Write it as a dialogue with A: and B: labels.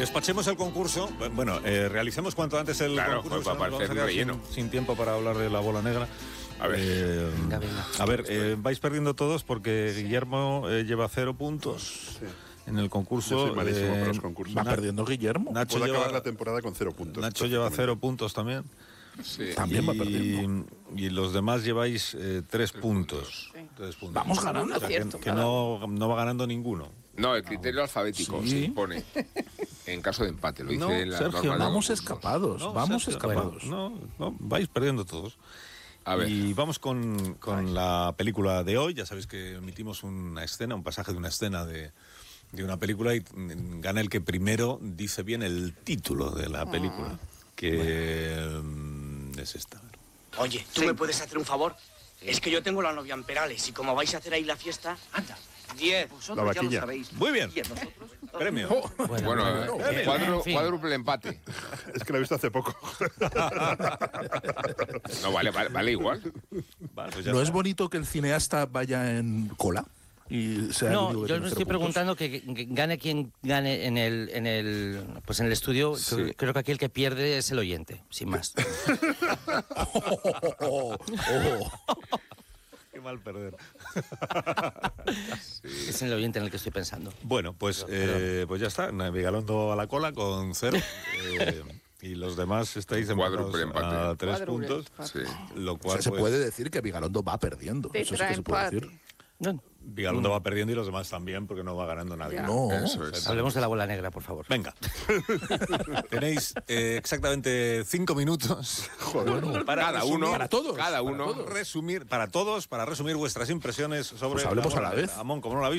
A: Despachemos el concurso. Bueno, realicemos cuanto antes el concurso.
B: Pues va a parecer relleno.
A: Sin tiempo para hablar de la bola negra.
B: A ver.
A: A ver, vais perdiendo todos porque Guillermo lleva 0 puntos. Sí. En el concurso.
C: Yo soy malísimo para los concursos.
D: Va perdiendo Guillermo.
C: Nacho puede acabar la temporada con 0 puntos.
A: Nacho lleva 0 puntos también.
B: Sí.
D: También va perdiendo.
A: Y los demás lleváis 3 puntos. Sí. 3 puntos.
D: Vamos ganando.
A: O sea, que no va ganando ninguno.
B: No, el criterio alfabético se impone en caso de empate. Lo dice la
A: Sergio,
B: norma.
D: Vamos escapados, vamos escapados.
A: No, vais perdiendo todos.
B: A ver.
A: Y vamos con la película de hoy. Ya sabéis que emitimos un pasaje de una escena de una película y gana el que primero dice bien el título de la película, que es esta.
E: Oye, ¿tú me puedes hacer un favor? Es que yo tengo la novia en Perales y como vais a hacer ahí la fiesta, anda, 10.
C: La vaquilla.
E: Ya lo sabéis.
A: Muy bien.
E: ¿Y nosotros?
A: Premio.
B: Bueno, cuádruple empate.
C: Es que la he visto hace poco.
B: No, vale igual.
A: Vale, pues
D: ¿No es bonito que el cineasta vaya en cola? Y sea
F: No, yo me estoy preguntando que gane quien gane en el estudio.
B: Sí.
F: Creo que aquí el que pierde es el oyente, sin más.
A: Qué mal perder.
F: Es el oyente en el que estoy pensando.
A: Bueno, pues ya está. Vigalondo a la cola con 0. Y los demás estáis
B: Cuádruple
A: empatados
B: empate.
A: a 3 puntos.
B: Sí.
A: Lo cual,
D: se puede decir que Vigalondo va perdiendo. Eso sí que se puede decir.
F: No,
A: Vigalondo va perdiendo y los demás también, porque no va ganando nadie.
D: No.
B: Eso es.
F: hablemos de la bola negra, por favor.
A: Venga. Tenéis exactamente 5 minutos.
C: Joder.
A: Para
B: Cada
A: resumir,
B: uno.
D: Para todos.
B: Cada uno.
A: para resumir vuestras impresiones sobre
D: Pues hablemos
A: la
D: a la
A: bola
D: vez.
A: negra. Amón, como no la ha visto.